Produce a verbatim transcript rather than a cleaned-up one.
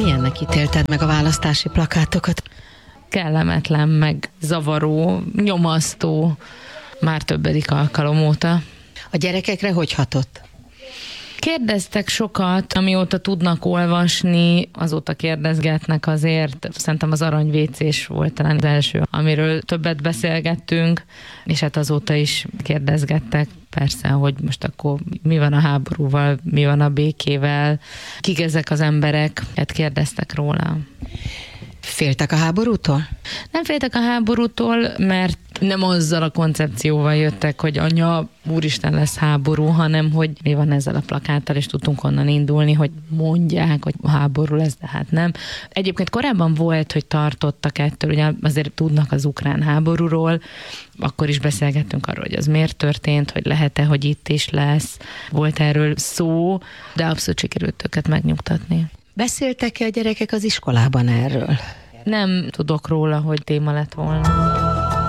Milyennek ítélted meg a választási plakátokat? Kellemetlen, meg zavaró, nyomasztó, már többedik alkalom óta. A gyerekekre hogy hatott? Kérdeztek sokat, amióta tudnak olvasni, azóta kérdezgetnek azért. Szerintem az aranyvécés volt talán az első, amiről többet beszélgettünk, és hát azóta is kérdezgettek. Persze, hogy most akkor mi van a háborúval, mi van a békével, kik ezek az emberek, hát kérdeztek róla. Féltek a háborútól? Nem féltek a háborútól, mert nem azzal a koncepcióval jöttek, hogy anya, úristen lesz háború, hanem hogy mi van ezzel a plakáttal, és tudtunk onnan indulni, hogy mondják, hogy háború lesz, de hát nem. Egyébként korábban volt, hogy tartottak ettől, ugye azért tudnak az ukrán háborúról, akkor is beszélgettünk arról, hogy az miért történt, hogy lehet-e, hogy itt is lesz. Volt erről szó, de abszolút sikerült őket megnyugtatni. Beszéltek-e a gyerekek az iskolában erről? Nem tudok róla, hogy téma lett volna.